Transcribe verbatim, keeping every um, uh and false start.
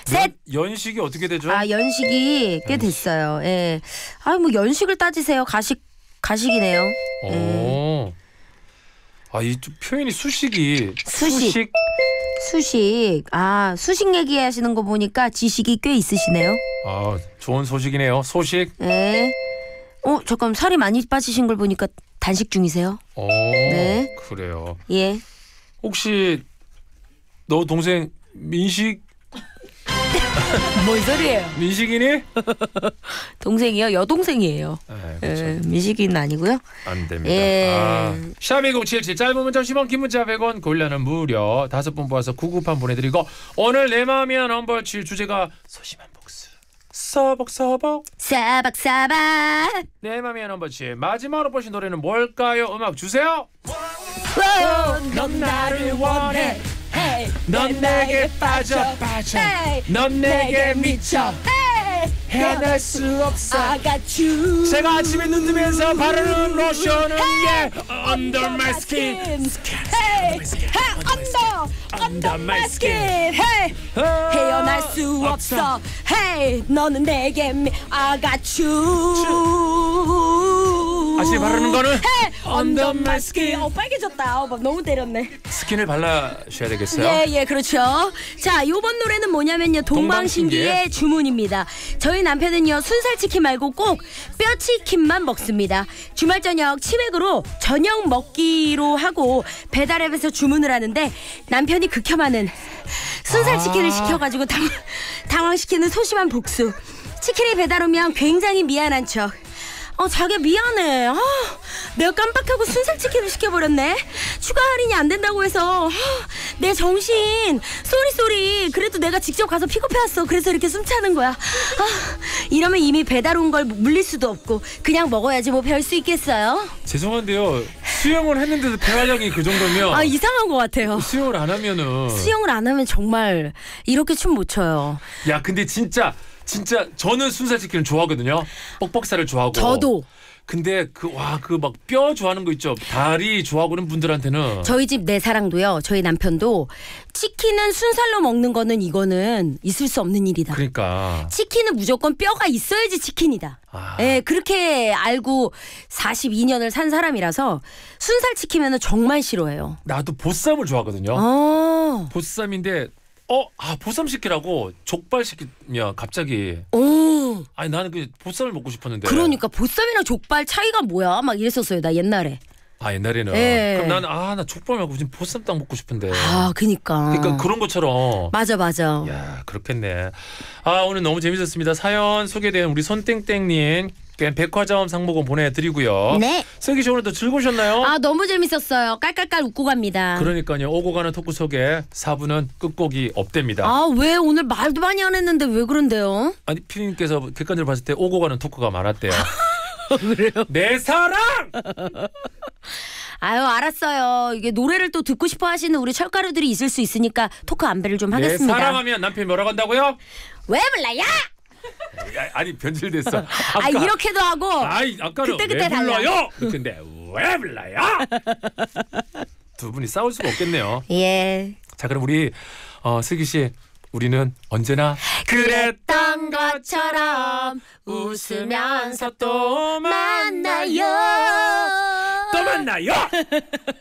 셋. 연식이 어떻게 되죠? 아 연식이 꽤 연식. 됐어요. 예. 아 뭐 연식을 따지세요. 가식 가식이네요. 예. 오. 아, 이 표현이 수식이 수식. 수식. 수식. 아 수식 얘기하시는 거 보니까 지식이 꽤 있으시네요. 아, 좋은 소식이네요. 소식. 예. 어 잠깐 살이 많이 빠지신 걸 보니까 단식 중이세요? 오. 네. 그래요. 예. 혹시 너 동생 민식 뭔 소리예요? 민식이니? 동생이요? 여동생이에요. 네, 예, 그렇죠. 미식이는 아니고요. 안 됩니다. 예. 아, 샵이공칠칠 짧은 문자 오십 원, 긴 문자 백 원, 고일라는 무료. 다섯 분 모아서 구구판 보내드리고 오늘 내 마음이야 넘버 칠 주제가 소심한 복수. 서벅서벅. 사박사박. 내 마음이야 넘버 칠 마지막으로 보신 노래는 뭘까요? 음악 주세요. 넌 나를 원해. Hey, 넌 내게 빠져 빠져. Hey, 넌 내게 미쳐. Hey, 헤어날 수 없어. I got you. 제가 아침에 눈 뜨면서 바르는 로션은 예 Under my skin. Hey, hey, under, under my skin. Hey, 헤어날 수 없어. Hey, 너는 내게 미, I got you. 다시 바르는 거는 Hey, Under my skin. 어 빨개졌다. 어, 너무 때렸네. 스킨을 발라셔야 되겠어요. 예, 예, 그렇죠. 자, 요번 노래는 뭐냐면요. 동방신기의 동방신기의 주문입니다. 저희 남편은요, 순살치킨 말고 꼭 뼈치킨만 먹습니다. 주말 저녁 치맥으로 저녁 먹기로 하고 배달앱에서 주문을 하는데 남편이 극혐하는 순살치킨을 아. 시켜가지고 당황, 당황시키는 소심한 복수. 치킨이 배달 오면 굉장히 미안한 척. 어 자기야 미안해. 아, 내가 깜빡하고 순살치킨을 시켜버렸네. 추가 할인이 안 된다고 해서 아, 내 정신 쏘리 쏘리. 그래도 내가 직접 가서 픽업해왔어. 그래서 이렇게 숨차는 거야. 아, 이러면 이미 배달 온 걸 물릴 수도 없고 그냥 먹어야지 뭐 별 수 있겠어요. 죄송한데요. 수영을 했는데도 폐활량이 그 정도면 아 이상한 것 같아요. 수영을 안 하면은 수영을 안 하면 정말 이렇게 춤 못 춰요. 야 근데 진짜 진짜 저는 순살치킨을 좋아하거든요. 뻑뻑살을 좋아하고. 저도. 근데 그 와 그 막 뼈 좋아하는 거 있죠. 다리 좋아하는 분들한테는 저희 집 내 사랑도요. 저희 남편도 치킨은 순살로 먹는 거는 이거는 있을 수 없는 일이다. 그러니까 치킨은 무조건 뼈가 있어야지 치킨이다. 아. 예, 그렇게 알고 사십이 년을 산 사람이라서 순살 치킨은 정말 싫어해요. 나도 보쌈을 좋아하거든요. 어. 보쌈인데 어, 아 보쌈 시키라고 족발 시키면 갑자기 오. 아니 나는 그 보쌈을 먹고 싶었는데. 그러니까 보쌈이랑 족발 차이가 뭐야? 막 이랬었어요. 나 옛날에. 아 옛날에는 예. 그럼 나는 아 나 족발 말고 지금 보쌈 딱 먹고 싶은데. 아, 그니까. 그러니까 그런 것처럼. 맞아, 맞아. 야 그렇겠네. 아 오늘 너무 재밌었습니다. 사연 소개된 우리 손땡땡님 백화점 상품권 보내드리고요. 네. 슬기 씨 오늘도 즐거우셨나요? 아, 너무 재밌었어요. 깔깔깔 웃고 갑니다. 그러니까요. 오고 가는 토크 속에 사 부는 끝곡이 없답니다. 아, 왜 오늘 말도 많이 안 했는데 왜 그런데요? 아니 피디님께서 객관적으로 봤을 때 오고 가는 토크가 많았대요. 그래요? 내 사랑! 아유 알았어요. 이게 노래를 또 듣고 싶어 하시는 우리 철가루들이 있을 수 있으니까 토크 안배를 좀 내 하겠습니다. 사랑하면 남편이 뭐라고 한다고요? 왜 불러요? 야, 아니 변질됐어. 아 이렇게도 하고 아이 아까는 그때, 그때 왜 달라. 불러요? 근데 왜 불러요? 두 분이 싸울 수가 없겠네요. 예. 자 그럼 우리 어, 슬기 씨 우리는 언제나 그랬던 것처럼 웃으면서 또 만나요. 또 만나요.